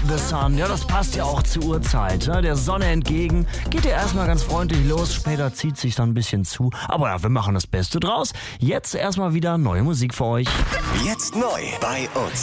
the Sun. Ja, das passt ja auch zur Uhrzeit. Ne? Der Sonne entgegen. Geht ja erstmal ganz freundlich los. Später zieht sich dann ein bisschen zu. Aber ja, wir machen das Beste draus. Jetzt erstmal wieder neue Musik für euch. Jetzt neu bei uns.